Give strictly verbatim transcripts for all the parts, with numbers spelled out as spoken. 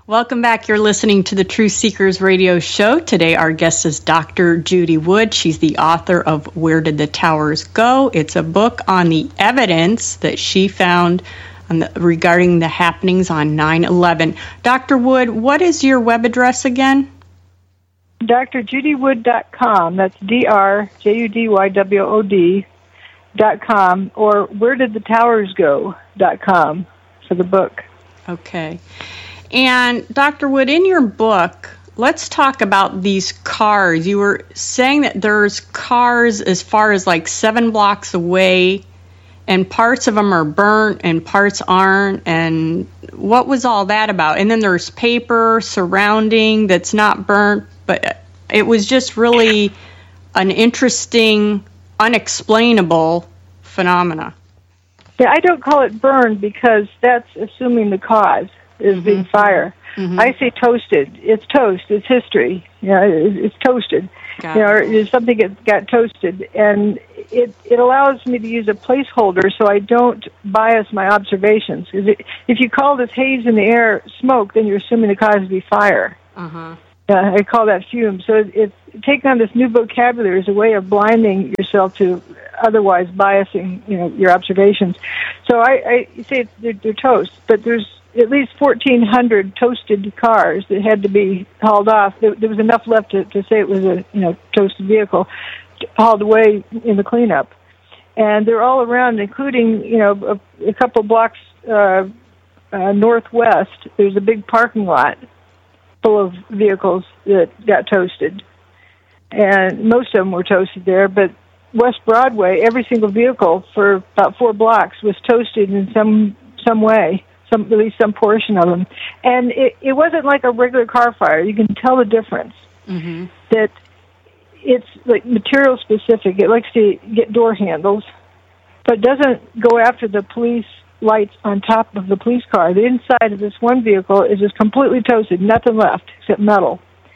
Welcome back. You're listening to the Truth Seekers Radio Show. Today our guest is Doctor Judy Wood. She's the author of Where Did the Towers Go? It's a book on the evidence that she found on the, regarding the happenings on nine eleven. Doctor Wood, what is your web address again? D R judy wood dot com. That's D R J U D Y W O D dot com, or where did the towers go dot com for the book. Okay. And Doctor Wood, in your book, let's talk about these cars. You were saying that there's cars as far as like seven blocks away, and parts of them are burnt and parts aren't. And what was all that about? And then there's paper surrounding that's not burnt, but it was just really an interesting, unexplainable phenomena. Yeah, I don't call it burned because that's assuming the cause is mm-hmm. being fire. Mm-hmm. I say toasted. It's toast. It's history. You know, it's, it's toasted. Got you know, it. There's something that got toasted, and it it allows me to use a placeholder so I don't bias my observations. It, if you call this haze in the air smoke, then you're assuming the cause would be fire. Uh-huh. Uh, I call that fume. So it, it's taking on this new vocabulary as a way of blinding yourself to otherwise biasing, you know, your observations. So I, I say they're, they're toast, but there's at least fourteen hundred toasted cars that had to be hauled off. There, there was enough left to, to say it was a, you know, toasted vehicle hauled away in the cleanup. And they're all around, including, you know, a, a couple blocks uh, uh, northwest. There's a big parking lot full of vehicles that got toasted. And most of them were toasted there, but West Broadway, every single vehicle for about four blocks was toasted in some some way. Some, at least some portion of them. And it, it wasn't like a regular car fire. You can tell the difference. Mm-hmm. That it's like material specific. It likes to get door handles, but doesn't go after the police lights on top of the police car. The inside of this one vehicle is just completely toasted, nothing left except metal.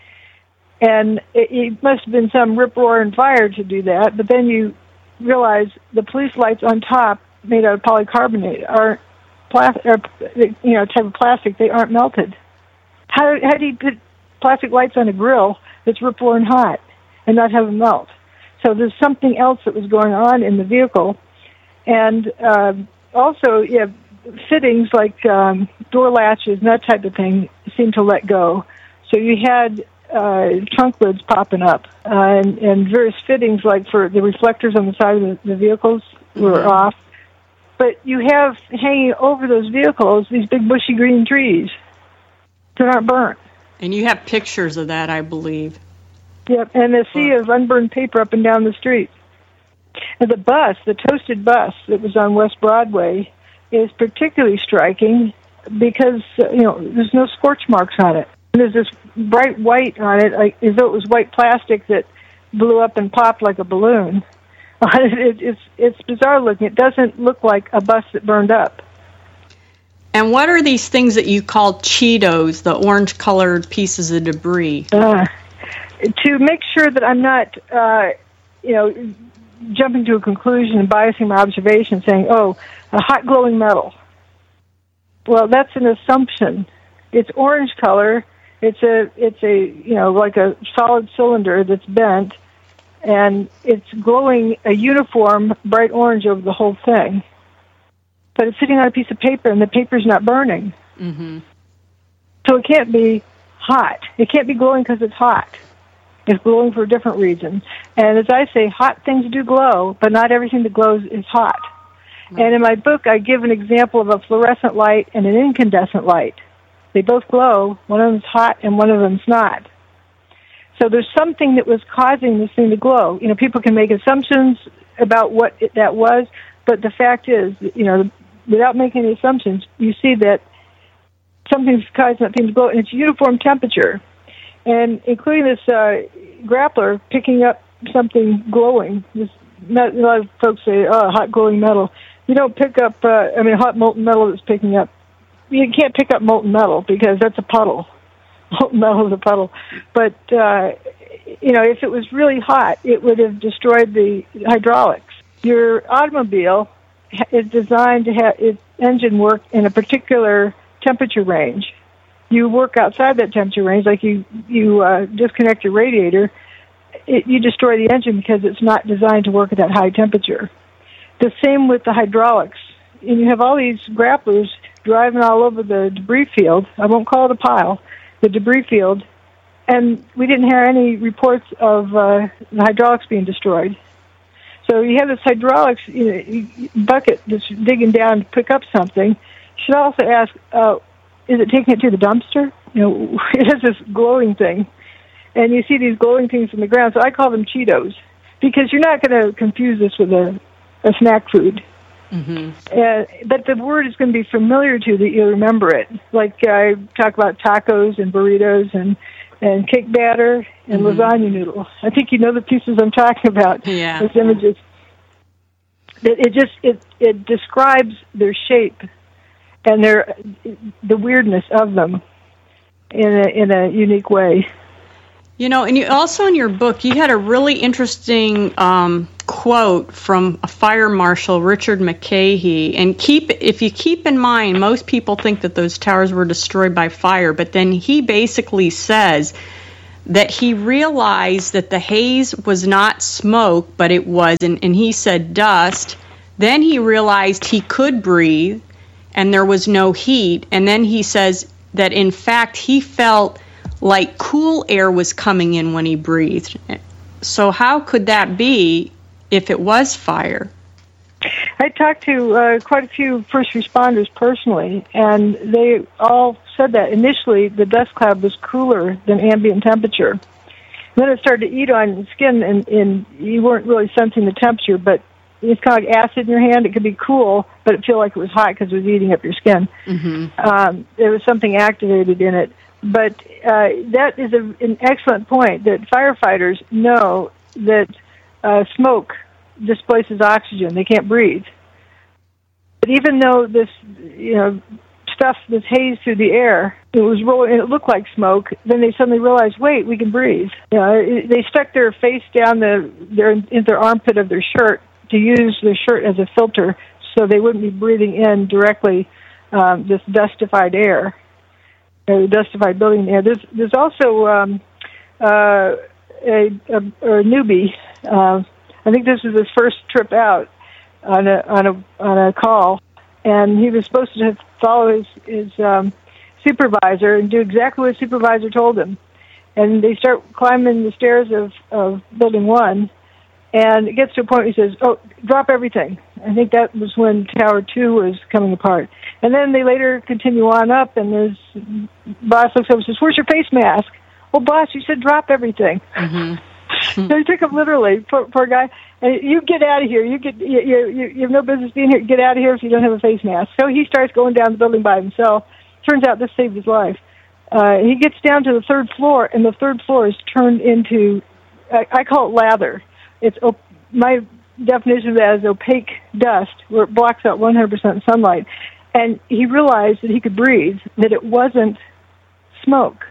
And it, it must have been some rip-roaring fire to do that, but then you realize the police lights on top, made out of polycarbonate, aren't Plastic, or, you know, type of plastic, they aren't melted. How, how do you put plastic lights on a grill that's rip-roaring hot and not have them melt? So there's something else that was going on in the vehicle. And uh, also, yeah, fittings like um, door latches and that type of thing seemed to let go. So you had uh, trunk lids popping up, uh, and, and various fittings like for the reflectors on the side of the, the vehicles were mm-hmm. off. But you have hanging over those vehicles these big bushy green trees that aren't burnt. And you have pictures of that, I believe. Yep, and a sea of unburned paper up and down the street. And the bus, the toasted bus that was on West Broadway, is particularly striking because, uh, you know, there's no scorch marks on it. And there's this bright white on it, like, as though it was white plastic that blew up and popped like a balloon. It, it's it's bizarre looking. It doesn't look like a bus that burned up. And what are these things that you call Cheetos, the orange-colored pieces of debris? Uh, to make sure that I'm not, uh, you know, jumping to a conclusion and biasing my observation, saying, "Oh, a hot glowing metal." Well, that's an assumption. It's orange color. It's a it's a you know like a solid cylinder that's bent. And it's glowing a uniform bright orange over the whole thing. But it's sitting on a piece of paper, and the paper's not burning. Mm-hmm. So it can't be hot. It can't be glowing because it's hot. It's glowing for a different reason. And as I say, hot things do glow, but not everything that glows is hot. Mm-hmm. And in my book, I give an example of a fluorescent light and an incandescent light. They both glow. One of them's hot, and one of them's not. So there's something that was causing this thing to glow. You know, people can make assumptions about what it, that was, but the fact is, you know, without making any assumptions, you see that something's causing that thing to glow, and it's uniform temperature. And including this uh, grappler picking up something glowing. This, not, a lot of folks say, oh, hot glowing metal. You don't pick up, uh, I mean, hot molten metal that's picking up. You can't pick up molten metal because that's a puddle. Metal is a puddle. But, uh, you know, if it was really hot, it would have destroyed the hydraulics. Your automobile is designed to have its engine work in a particular temperature range. you work outside that temperature range, like you, you uh, disconnect your radiator, it, you destroy the engine because it's not designed to work at that high temperature. The same with the hydraulics. And you have all these grapplers driving all over the debris field. I won't call it a pile, the debris field. And we didn't hear any reports of uh, the hydraulics being destroyed. So you have this hydraulics you know, bucket that's digging down to pick up something. You should also ask, uh, is it taking it to the dumpster? You know, it has this glowing thing. And you see these glowing things in the ground. So I call them Cheetos, because you're not going to confuse this with a, a snack food. Mm-hmm. Uh, but the word is going to be familiar to you that you'll remember it. Like uh, I talk about tacos and burritos and, and cake batter and mm-hmm. lasagna noodle. I think you know the pieces I'm talking about. Yeah. Those images. It, it just it it describes their shape and their the weirdness of them in a, in a unique way. You know, and you also in your book, you had a really interesting um, quote from a fire marshal, Richard McCahey. And keep if you keep in mind, most people think that those towers were destroyed by fire, but then he basically says that he realized that the haze was not smoke, but it was, and, and he said dust. Then he realized he could breathe, and there was no heat. And then he says that, in fact, he felt like cool air was coming in when he breathed. So how could that be if it was fire? I talked to uh, quite a few first responders personally, and they all said that initially the dust cloud was cooler than ambient temperature. Then it started to eat on the skin, and, and you weren't really sensing the temperature, but it's kind of like acid in your hand. It could be cool, but it felt like it was hot because it was eating up your skin. Mm-hmm. Um, there was something activated in it. But uh, that is a, an excellent point, that firefighters know that uh, smoke displaces oxygen. They can't breathe. But even though this, you know, stuff, this haze through the air, it was rolling, and it looked like smoke, then they suddenly realized, wait, we can breathe. You know, it, they stuck their face down the their in their armpit of their shirt to use their shirt as a filter, so they wouldn't be breathing in directly um, this dustified air. Uh, dustified building there. There's there's also um, uh, a, a, a newbie. Uh, I think this was his first trip out on a on a on a call, and he was supposed to follow his his um, supervisor and do exactly what his supervisor told him. And they start climbing the stairs of, of building one, and it gets to a point where he says, "Oh, drop everything." I think that was when Tower Two was coming apart. And then they later continue on up, and his boss looks over and says, "Where's your face mask?" "Well, boss, you said drop everything." Mm-hmm. So he took him literally, poor, poor guy. And you get out of here. You get you, you you have no business being here. Get out of here if you don't have a face mask. So he starts going down the building by himself. Turns out this saved his life. Uh, he gets down to the third floor, and the third floor is turned into, I, I call it lather. It's op- my definition of that is opaque dust, where it blocks out one hundred percent sunlight. And he realized that he could breathe, that it wasn't smoke,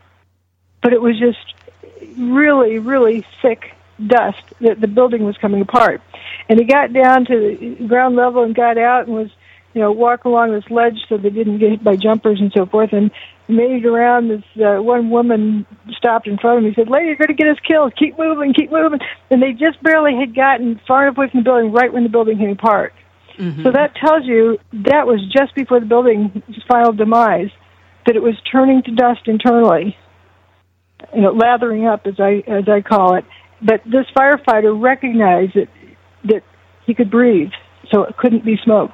but it was just really, really thick dust, that the building was coming apart. And he got down to the ground level and got out and was, you know, walking along this ledge so they didn't get hit by jumpers and so forth, and made it around. This uh, one woman stopped in front of him. He said, "Lady, you're going to get us killed. Keep moving, keep moving." And they just barely had gotten far enough away from the building right when the building came apart. Mm-hmm. So that tells you that was just before the building's final demise, that it was turning to dust internally, you know, lathering up, as I as I call it. But this firefighter recognized that that he could breathe, so it couldn't be smoke.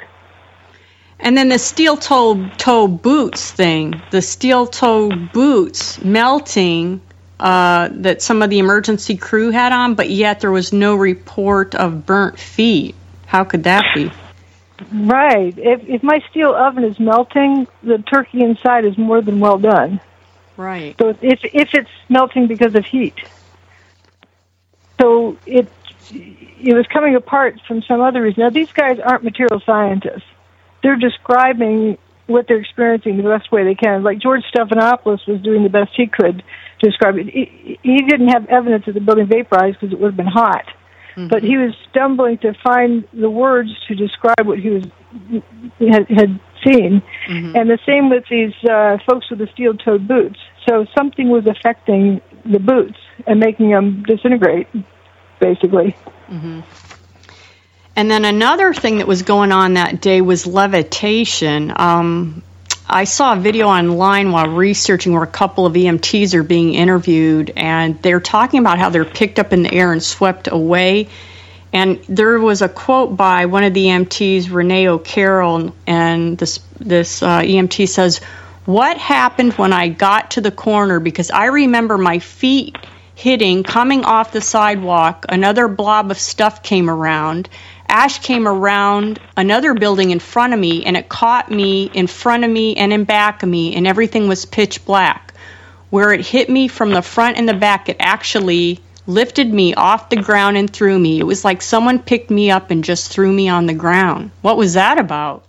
And then the steel toe toe boots thing, the steel toe boots melting uh, that some of the emergency crew had on, but yet there was no report of burnt feet. How could that be? Right. If if my steel oven is melting, the turkey inside is more than well done. Right. So if if it's melting because of heat, so it it was coming apart from some other reason. Now these guys aren't material scientists. They're describing what they're experiencing the best way they can. Like George Stephanopoulos was doing the best he could to describe it. He, he didn't have evidence of the building vaporized because it would have been hot. Mm-hmm. But he was stumbling to find the words to describe what he was had, had seen. Mm-hmm. And the same with these uh, folks with the steel-toed boots. So something was affecting the boots and making them disintegrate, basically. Mm-hmm. And then another thing that was going on that day was levitation. Um, I saw a video online while researching where a couple of E M Ts are being interviewed, and they're talking about how they're picked up in the air and swept away. And there was a quote by one of the E M Ts, Renee O'Carroll, and this this uh, E M T says, "What happened when I got to the corner? Because I remember my feet hitting, coming off the sidewalk, another blob of stuff came around. Ash came around another building in front of me, and it caught me in front of me and in back of me, and everything was pitch black. Where it hit me from the front and the back, it actually lifted me off the ground and threw me. It was like someone picked me up and just threw me on the ground." What was that about?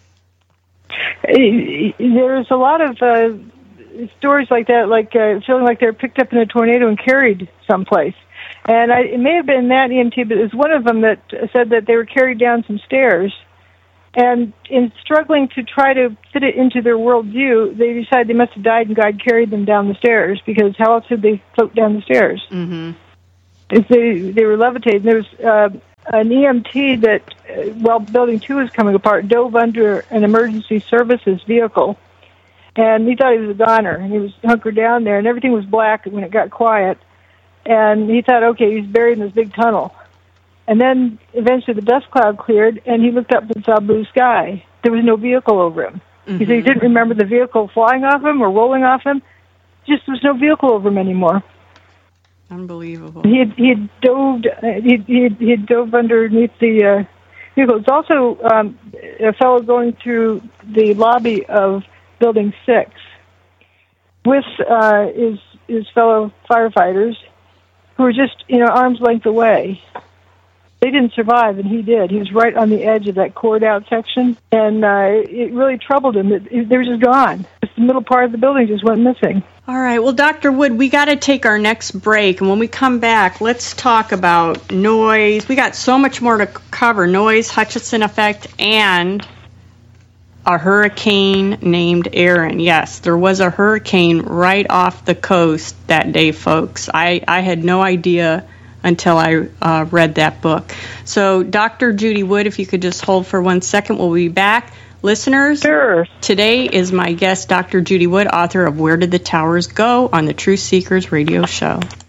There's a lot of uh, stories like that, like uh, feeling like they're picked up in a tornado and carried someplace. And I, it may have been that E M T, but it was one of them that said that they were carried down some stairs. And in struggling to try to fit it into their worldview, they decided they must have died and God carried them down the stairs, because how else would they float down the stairs? Mm-hmm. If they, they were levitating. There was uh, an E M T that, uh, while Building two was coming apart, dove under an emergency services vehicle. And he thought he was a goner. And he was hunkered down there, and everything was black when it got quiet. And he thought, okay, he's buried in this big tunnel. And then eventually the dust cloud cleared, and he looked up and saw blue sky. There was no vehicle over him. Mm-hmm. He said he didn't remember the vehicle flying off him or rolling off him. Just there was no vehicle over him anymore. Unbelievable. He had, he had dove. He he he had dove underneath the uh, vehicle. It's also um, a fellow going through the lobby of Building Six with uh, his his fellow firefighters, who were just, you know, arm's length away. They didn't survive, and he did. He was right on the edge of that cored out section, and uh, it really troubled him. It, it, they were just gone. Just the middle part of the building just went missing. All right. Well, Doctor Wood, we got to take our next break, and when we come back, let's talk about noise. We got so much more to cover: noise, Hutchinson effect, and a hurricane named Erin. Yes, there was a hurricane right off the coast that day, folks. I, I had no idea until I uh, read that book. So, Doctor Judy Wood, if you could just hold for one second, we'll be back. Listeners, sure. Today is my guest, Doctor Judy Wood, author of Where Did the Towers Go? On the Truth Seekers radio show.